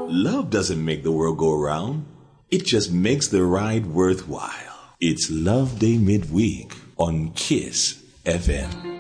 Love doesn't make the world go round. It just makes the ride worthwhile. It's Love Day Midweek on Kiss FM.